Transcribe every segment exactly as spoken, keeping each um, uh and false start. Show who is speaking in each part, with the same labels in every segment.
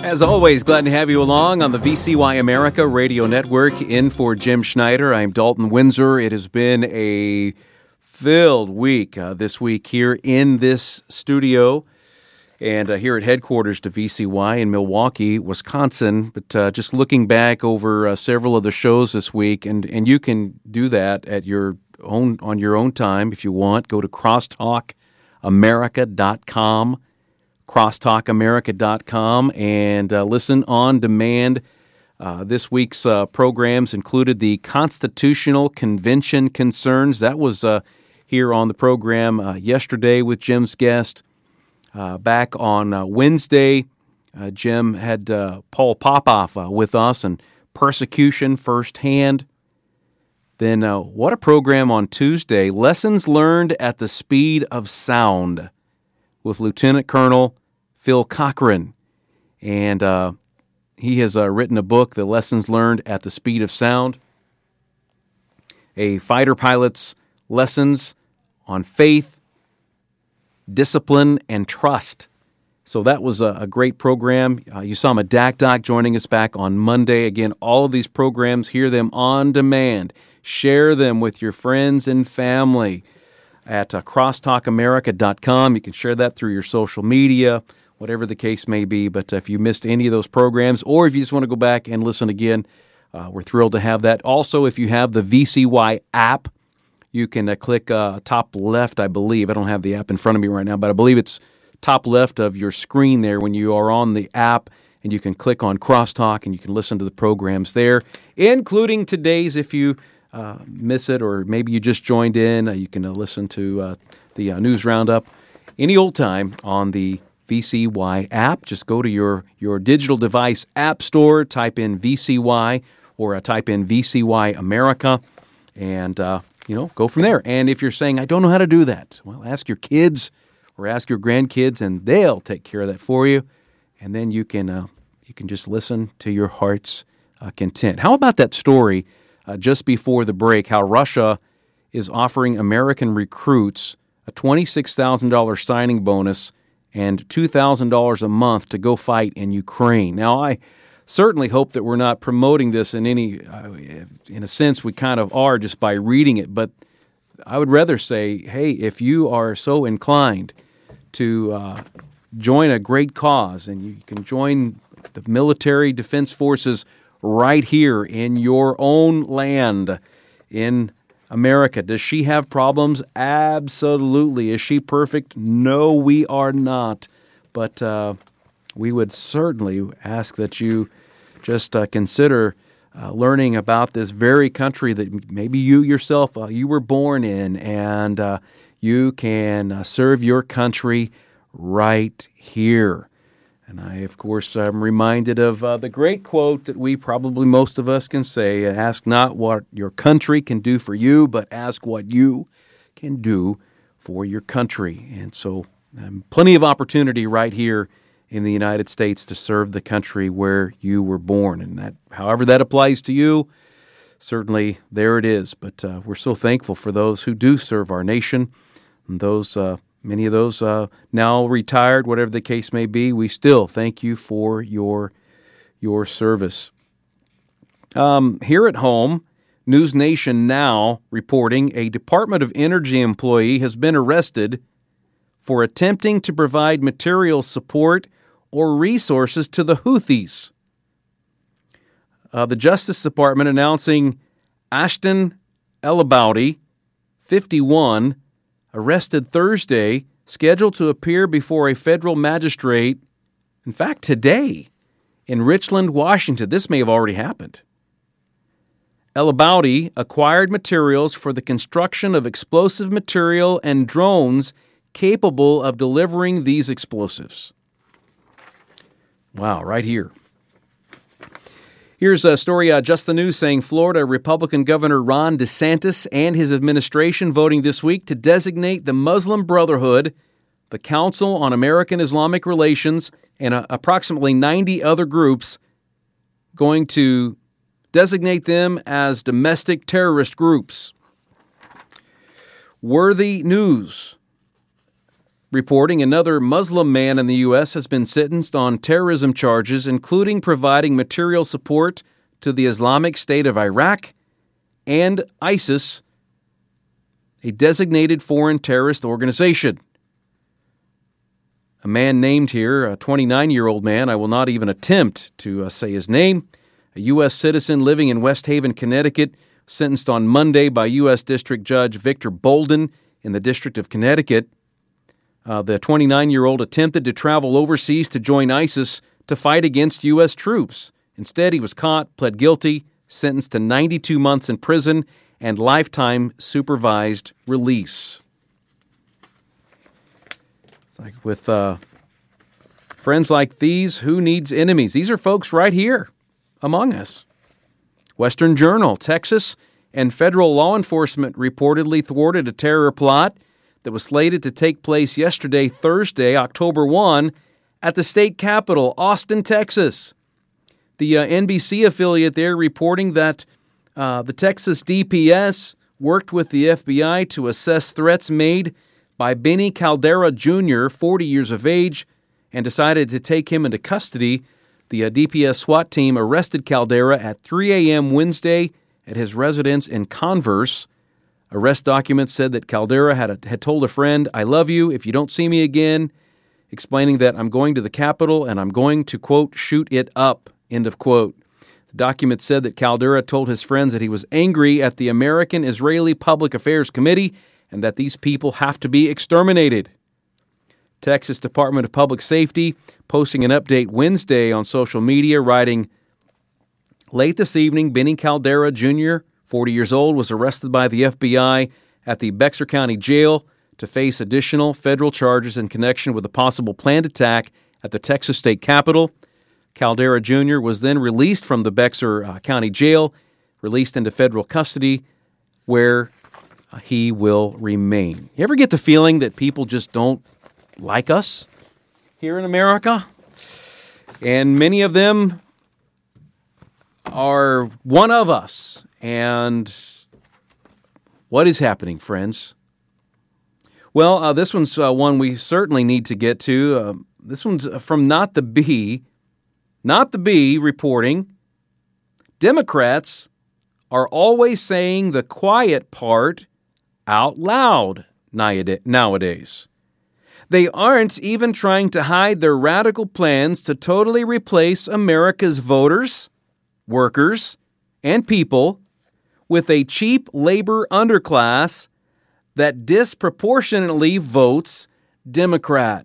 Speaker 1: As always, glad to have you along on the V C Y America Radio Network. In for Jim Schneider, I'm Dalton Windsor. It has been a filled week uh, this week here in this studio and uh, here at headquarters to V C Y in Milwaukee, Wisconsin. But uh, just looking back over uh, several of the shows this week, and, and you can do that at your own on your own time if you want. Go to crosstalk america dot com. crosstalk america dot com and uh, listen on demand. Uh, this week's uh, programs included the Constitutional Convention concerns. That was uh, here on the program uh, yesterday with Jim's guest. Uh, back on uh, Wednesday, uh, Jim had uh, Paul Popoff uh, with us and persecution firsthand. Then uh, what a program on Tuesday, Lessons Learned at the Speed of Sound, with Lieutenant Colonel Phil Cochran. And uh, he has uh, written a book, The Lessons Learned at the Speed of Sound, a fighter pilot's lessons on faith, discipline, and trust. So that was a, a great program. Uh, you saw Madak Doc joining us back on Monday. Again, all of these programs, hear them on demand. Share them with your friends and family at uh, crosstalk america dot com. You can share that through your social media, whatever the case may be. But uh, if you missed any of those programs, or if you just want to go back and listen again, uh, we're thrilled to have that. Also, if you have the V C Y app, you can uh, click uh, top left, I believe. I don't have the app in front of me right now, but I believe it's top left of your screen there when you are on the app, and you can click on Crosstalk, and you can listen to the programs there, including today's if you Uh, miss it, or maybe you just joined in. Uh, you can uh, listen to uh, the uh, News Roundup any old time on the V C Y app. Just go to your, your digital device app store, type in V C Y, or uh, type in V C Y America, and uh, you know, go from there. And if you're saying, I don't know how to do that, well, ask your kids or ask your grandkids, and they'll take care of that for you. And then you can uh, you can just listen to your heart's uh, content. How about that story Uh, just before the break, how Russia is offering American recruits a twenty-six thousand dollars signing bonus and two thousand dollars a month to go fight in Ukraine. Now, I certainly hope that we're not promoting this in any, uh, in a sense, we kind of are just by reading it, but I would rather say, hey, if you are so inclined to uh, join a great cause, and you can join the military defense forces right here in your own land in America. Does she have problems? Absolutely. Is she perfect? No, we are not. But uh, we would certainly ask that you just uh, consider uh, learning about this very country that maybe you yourself, uh, you were born in, and uh, you can uh, serve your country right here. And I, of course, am reminded of uh, the great quote that we probably most of us can say, ask not what your country can do for you, but ask what you can do for your country. And so um, plenty of opportunity right here in the United States to serve the country where you were born. And that, however that applies to you, certainly there it is. But uh, we're so thankful for those who do serve our nation, and those uh Many of those uh, now retired, whatever the case may be. We still thank you for your your service. Um, here at home, News Nation Now reporting a Department of Energy employee has been arrested for attempting to provide material support or resources to the Houthis. Uh, the Justice Department announcing Ashton Elaboudi, fifty-one, arrested Thursday, scheduled to appear before a federal magistrate, in fact, today, in Richland, Washington. This may have already happened. Elaboudi acquired materials for the construction of explosive material and drones capable of delivering these explosives. Wow, right here. Here's a story, uh, Just the News, saying Florida Republican Governor Ron DeSantis and his administration voting this week to designate the Muslim Brotherhood, the Council on American Islamic Relations, and uh, approximately ninety other groups, going to designate them as domestic terrorist groups. Worthy news. reporting another Muslim man in the U S has been sentenced on terrorism charges, including providing material support to the Islamic State of Iraq and ISIS, a designated foreign terrorist organization. A man named here, a twenty-nine-year-old man, I will not even attempt to uh, say his name, a U S citizen living in West Haven, Connecticut, sentenced on Monday by U S District Judge Victor Bolden in the District of Connecticut. Uh, the twenty-nine-year-old attempted to travel overseas to join ISIS to fight against U S troops. Instead, he was caught, pled guilty, sentenced to ninety-two months in prison and lifetime supervised release. It's like with uh, friends like these, who needs enemies? These are folks right here among us. Western Journal, Texas, and federal law enforcement reportedly thwarted a terror plot that was slated to take place yesterday, Thursday, October first, at the state capitol, Austin, Texas. The uh, N B C affiliate there reporting that uh, the Texas D P S worked with the F B I to assess threats made by Benny Caldera Junior, forty years of age, and decided to take him into custody. The uh, D P S SWAT team arrested Caldera at three a.m. Wednesday at his residence in Converse. Arrest documents said that Caldera had, a, had told a friend, "I love you if you don't see me again," explaining that I'm going to the Capitol and I'm going to, quote, shoot it up, end of quote. The document said that Caldera told his friends that he was angry at the American-Israeli Public Affairs Committee and that these people have to be exterminated. Texas Department of Public Safety posting an update Wednesday on social media, writing, "Late this evening, Benny Caldera Junior, forty years old, was arrested by the F B I at the Bexar County Jail to face additional federal charges in connection with a possible planned attack at the Texas State Capitol. Caldera Junior was then released from the Bexar uh, County Jail, released into federal custody, where uh, he will remain." You ever get the feeling that people just don't like us here in America? And many of them are one of us. And what is happening, friends? Well, uh, this one's uh, one we certainly need to get to. Uh, this one's from Not the Bee. Not the Bee reporting, Democrats are always saying the quiet part out loud nowadays. They aren't even trying to hide their radical plans to totally replace America's voters, workers, and people with a cheap labor underclass that disproportionately votes Democrat.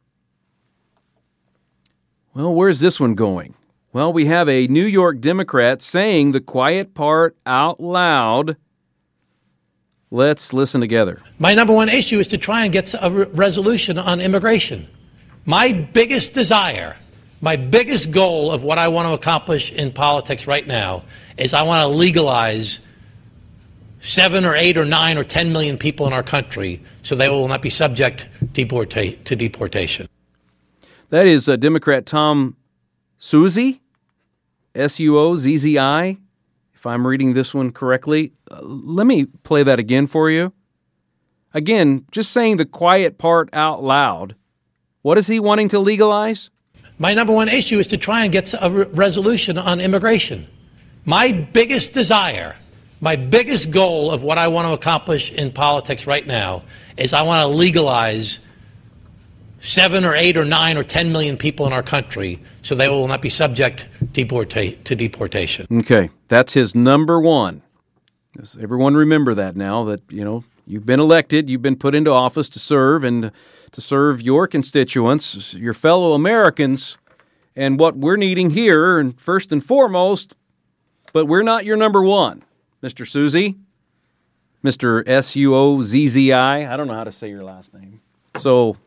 Speaker 1: Well, where's this one going? Well, we have a New York Democrat saying the quiet part out loud. Let's listen together.
Speaker 2: My number one issue is to try and get a re- resolution on immigration. My biggest desire, my biggest goal of what I want to accomplish in politics right now is I want to legalize seven or eight or nine or ten million people in our country so they will not be subject deporta- to deportation.
Speaker 1: That is uh, Democrat Tom Suozzi, S U O Z Z I, if I'm reading this one correctly. Uh, let me play that again for you. Again, just saying the quiet part out loud. What is he wanting to legalize?
Speaker 2: My number one issue is to try and get a re- resolution on immigration. My biggest desire, my biggest goal of what I want to accomplish in politics right now is I want to legalize seven or eight or nine or ten million people in our country so they will not be subject deporta- to deportation.
Speaker 1: Okay, that's his number one. Does everyone remember that now, that, you know, you've been elected, you've been put into office to serve and to serve your constituents, your fellow Americans, and what we're needing here, and first and foremost, but we're not your number one, Mister Suozzi, Mister S U O Z Z I. I don't know how to say your last name. So,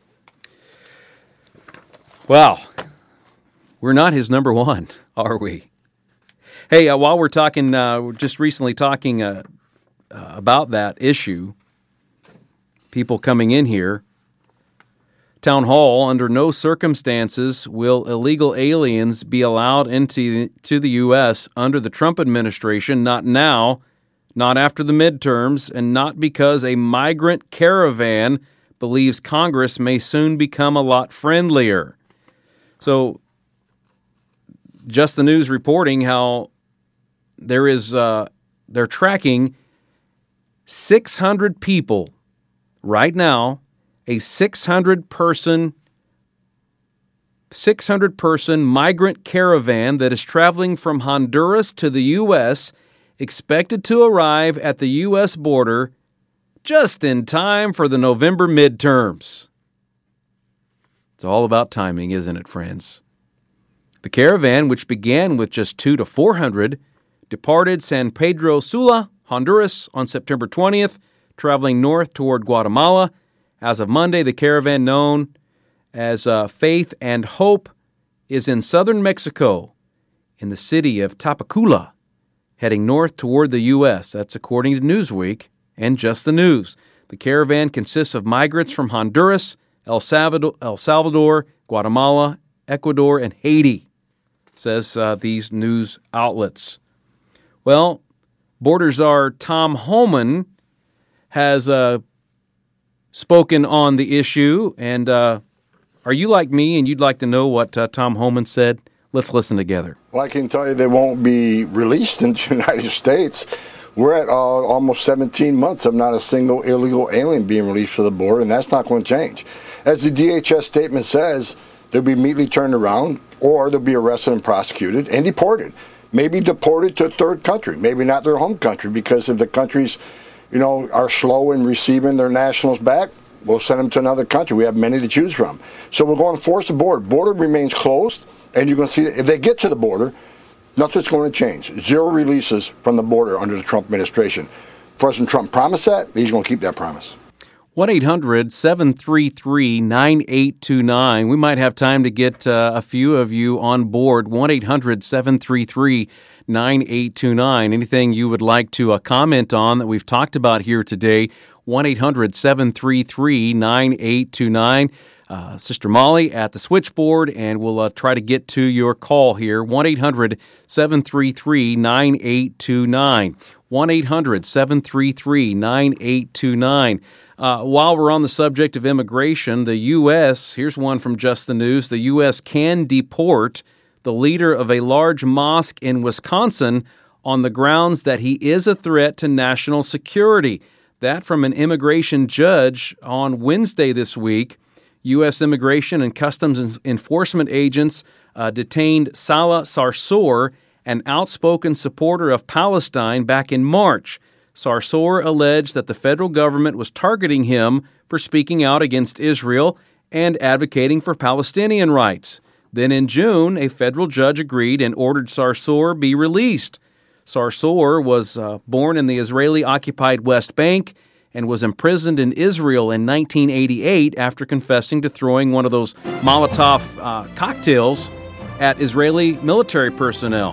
Speaker 1: wow, we're not his number one, are we? Hey, uh, while we're talking, uh, we're just recently talking uh, uh, about that issue, people coming in here, Town Hall, under no circumstances will illegal aliens be allowed into to the U S under the Trump administration, not now, not after the midterms, and not because a migrant caravan believes Congress may soon become a lot friendlier. So, Just the News reporting how there is, uh, they're tracking six hundred people right now, a six hundred person six hundred person migrant caravan that is traveling from Honduras to the U S, expected to arrive at the U S border just in time for the November midterms. It's all about timing, isn't it, friends? The caravan, which began with just two to four hundred, departed San Pedro Sula, Honduras, on September twentieth, traveling north toward Guatemala. As of Monday, the caravan, known as uh, Faith and Hope, is in southern Mexico, in the city of Tapachula, heading north toward the U S. That's according to Newsweek and Just the News. The caravan consists of migrants from Honduras, El Salvador, El Salvador, Guatemala, Ecuador, and Haiti, says uh, these news outlets. Well, Border Czar Tom Homan has uh, spoken on the issue, and uh, are you like me and you'd like to know what uh, Tom Homan said? Let's listen together.
Speaker 3: Well, I can tell you they won't be released in the United States. We're at uh, almost seventeen months of not a single illegal alien being released to the border, and that's not going to change. As the D H S statement says, they'll be immediately turned around, or they'll be arrested and prosecuted and deported. Maybe deported to a third country, maybe not their home country, because if the countries, you know, are slow in receiving their nationals back, we'll send them to another country. We have many to choose from. So we're going to force the border. Border remains closed, and you're going to see that if they get to the border, nothing's going to change. Zero releases from the border under the Trump administration. President Trump promised that. He's going to keep that promise.
Speaker 1: one eight hundred seven three three nine eight two nine. We might have time to get uh, a few of you on board. one eight hundred seven three three nine eight two nine. Anything you would like to uh, comment on that we've talked about here today, one eight hundred seven three three nine eight two nine. Uh, Sister Molly at the switchboard, and we'll uh, try to get to your call here. one eight hundred seven three three nine eight two nine. one eight hundred seven three three nine eight two nine. Uh, while we're on the subject of immigration, the U S, here's one from Just the News, the U S can deport the leader of a large mosque in Wisconsin on the grounds that he is a threat to national security. That from an immigration judge on Wednesday this week. U S Immigration and Customs Enforcement agents uh, detained Salah Sarsour, an outspoken supporter of Palestine, back in March. Sarsour alleged that the federal government was targeting him for speaking out against Israel and advocating for Palestinian rights. Then in June, a federal judge agreed and ordered Sarsour be released. Sarsour was uh, born in the Israeli-occupied West Bank and was imprisoned in Israel in nineteen eighty-eight after confessing to throwing one of those Molotov uh, cocktails at Israeli military personnel.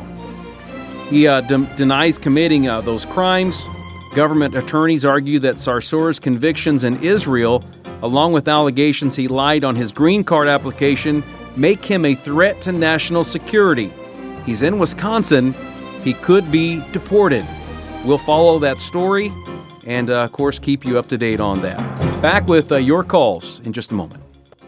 Speaker 1: He uh, de- denies committing uh, those crimes. Government attorneys argue that Sarsour's convictions in Israel, along with allegations he lied on his green card application, make him a threat to national security. He's in Wisconsin. He could be deported. We'll follow that story and, uh, of course, keep you up to date on that. Back with uh, your calls in just a moment.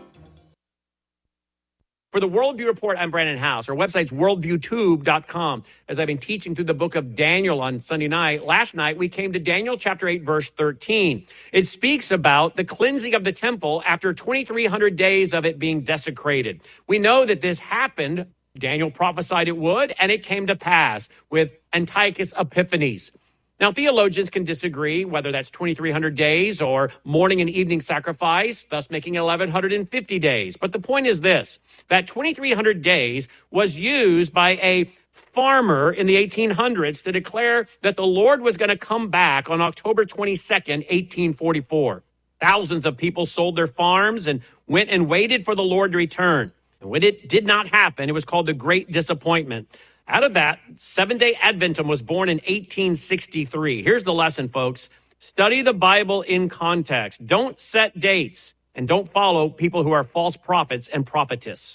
Speaker 4: For the Worldview Report, I'm Brandon House. Our website's worldview tube dot com. As I've been teaching through the book of Daniel on Sunday night, last night we came to Daniel chapter eight, verse thirteen. It speaks about the cleansing of the temple after twenty-three hundred days of it being desecrated. We know that this happened. Daniel prophesied it would, and it came to pass with Antiochus Epiphanes. Now, theologians can disagree whether that's twenty-three hundred days or morning and evening sacrifice, thus making eleven fifty days. But the point is this, that twenty-three hundred days was used by a farmer in the eighteen hundreds to declare that the Lord was going to come back on October twenty-second, eighteen forty-four. Thousands of people sold their farms and went and waited for the Lord to return. And when it did not happen, it was called the Great Disappointment. Out of that, Seventh-day Adventism was born in eighteen sixty-three. Here's the lesson, folks. Study the Bible in context. Don't set dates, and don't follow people who are false prophets and prophetess.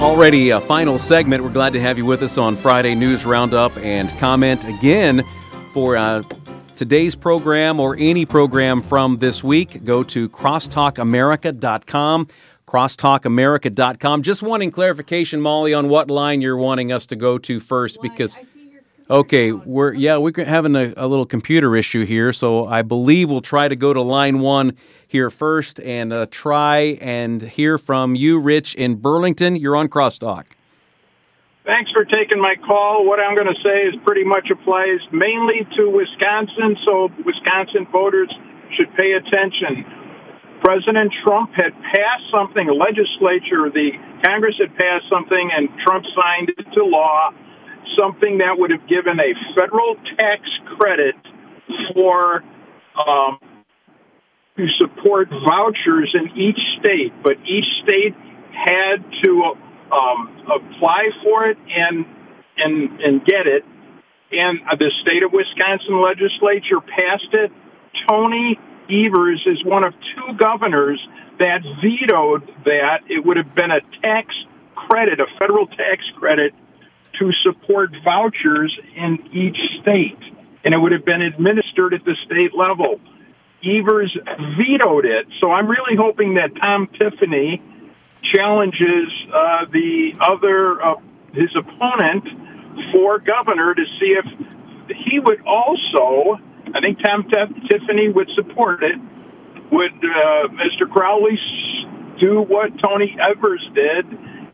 Speaker 1: Already a final segment. We're glad to have you with us on Friday News Roundup and comment again for uh, today's program or any program from this week. Go to crosstalk america dot com, crosstalk america dot com. Just wanting clarification, Molly, on what line you're wanting us to go to first, because okay, we're yeah we're having a, a little computer issue here, so I believe we'll try to go to line one here first and uh, try and hear from you, Rich, in Burlington. You're on Crosstalk.
Speaker 5: Thanks for taking my call. What I'm going to say is pretty much applies mainly to Wisconsin, so Wisconsin voters should pay attention. President Trump had passed something, a legislature, the Congress had passed something, and Trump signed it into law, something that would have given a federal tax credit for um, to support vouchers in each state, but each state had to um, apply for it and and and get it. And the state of Wisconsin legislature passed it. Tony Evers is one of two governors that vetoed that. It would have been a tax credit, a federal tax credit, to support vouchers in each state, and it would have been administered at the state level. Evers vetoed it, so I'm really hoping that Tom Tiffany challenges uh, the other, uh, his opponent for governor to see if he would also, I think Tom T- Tiffany would support it, would uh, Mister Crowley do what Tony Evers did,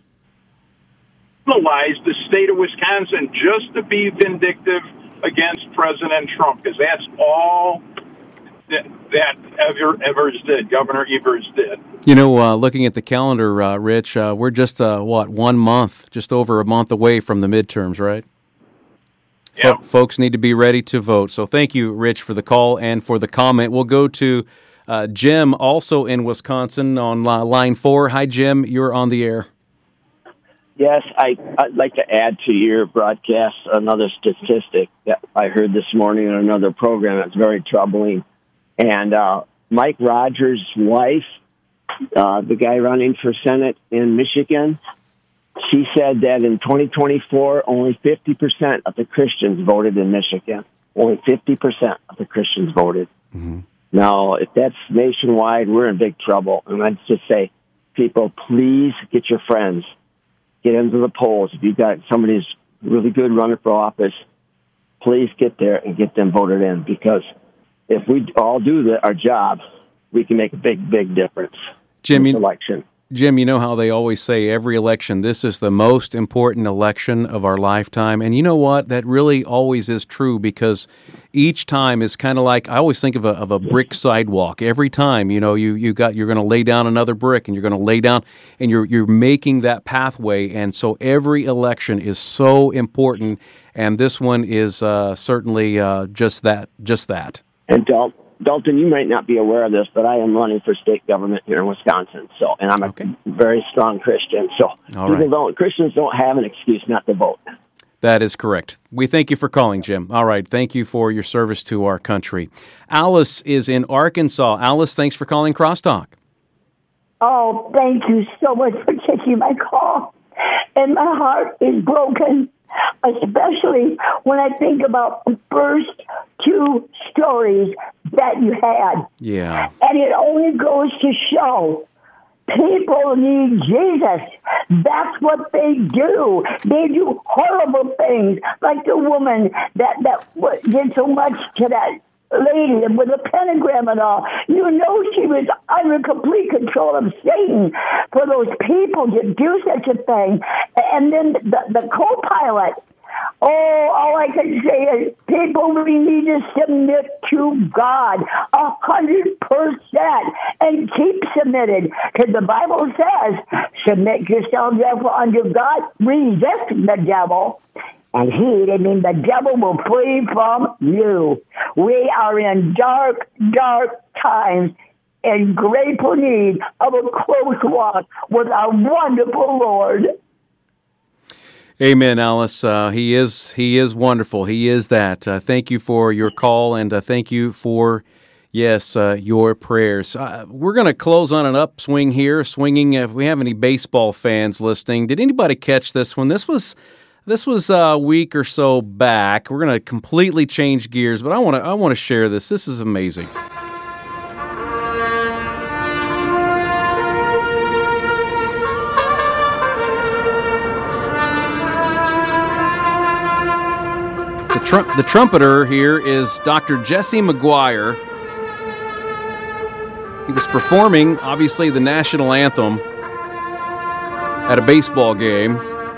Speaker 5: penalize the state of Wisconsin just to be vindictive against President Trump, because that's all that, that Evers did, Governor Evers did.
Speaker 1: You know, uh, looking at the calendar, uh, Rich, uh, we're just, uh, what, one month, just over a month away from the midterms, right?
Speaker 5: Yeah.
Speaker 1: Fo- folks need to be ready to vote. So thank you, Rich, for the call and for the comment. We'll go to uh, Jim, also in Wisconsin, on uh, line four. Hi, Jim. You're on the air.
Speaker 6: Yes, I, I'd like to add to your broadcast another statistic that I heard this morning in another program that's very troubling. And uh, Mike Rogers' wife, uh, the guy running for Senate in Michigan, she said that in twenty twenty-four, only fifty percent of the Christians voted in Michigan. Only fifty percent of the Christians voted. Mm-hmm. Now, if that's nationwide, we're in big trouble. And I'd just say, people, please get your friends. Get into the polls. If you've got somebody who's really good running for office, please get there and get them voted in, because if we all do the, our job, we can make a big, big difference
Speaker 1: Jim,
Speaker 6: in this
Speaker 1: you,
Speaker 6: election.
Speaker 1: Jim, you know how they always say every election, this is the most important election of our lifetime. And you know what? That really always is true, because each time is kind of like, I always think of a of a brick sidewalk. Every time, you know, you, you got, you're going to lay down another brick, and you're going to lay down, and you're you're making that pathway. And so every election is so important, and this one is uh, certainly uh, just that, just that.
Speaker 6: And Dal- Dalton, you might not be aware of this, but I am running for state government here in Wisconsin. So, and I'm a okay. very strong Christian. So
Speaker 1: All
Speaker 6: people
Speaker 1: right.
Speaker 6: don't, Christians don't have an excuse not to vote.
Speaker 1: That is correct. We thank you for calling, Jim. All right. Thank you for your service to our country. Alice is in Arkansas. Alice, thanks for calling Crosstalk.
Speaker 7: Oh, thank you so much for taking my call. And my heart is broken, especially when I think about the first two stories that you had.
Speaker 1: Yeah.
Speaker 7: And it only goes to show people need Jesus. That's what they do. They do horrible things, like the woman that, that did so much to that lady with a pentagram and all. You know she was under complete control of Satan for those people to do such a thing. And then the, the co-pilot, oh, all I can say is people really need to submit to God a hundred percent and keep submitted, because the Bible says, submit yourself therefore unto God, resist the devil, and he, I mean, the devil will flee from you. We are in dark, dark times, in grateful need of a close walk with our wonderful Lord.
Speaker 1: Amen, Alice. Uh, he is he is wonderful. He is that. Uh, thank you for your call, and uh, thank you for Yes, uh, your prayers. Uh, we're going to close on an upswing here, swinging. If we have any baseball fans listening, did anybody catch this one? This was this was a week or so back. We're going to completely change gears, but I want to I want to share this. This is amazing. The, tr- the trumpeter here is Doctor Jesse McGuire. He was performing, obviously, the national anthem at a baseball game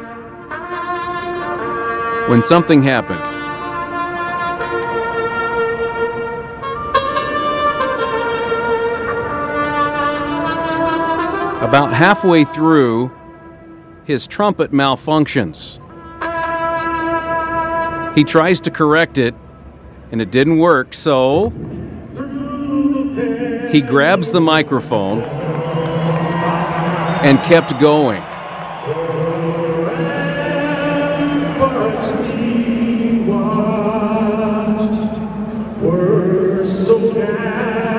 Speaker 1: when something happened. About halfway through, his trumpet malfunctions. He tries to correct it, and it didn't work, so he grabs the microphone and kept going.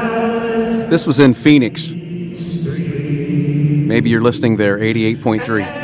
Speaker 1: This was in Phoenix. Maybe you're listening there, eighty-eight point three.